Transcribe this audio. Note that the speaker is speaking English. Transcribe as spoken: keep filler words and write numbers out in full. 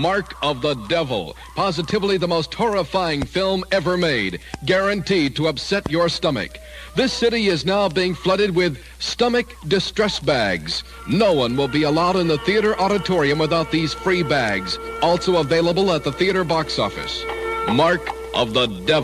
Mark of the Devil. Positively the most horrifying film ever made. Guaranteed to upset your stomach. This city is now being flooded with stomach distress bags. No one will be allowed in the theater auditorium without these free bags. Also available at the theater box office. Mark of the Devil.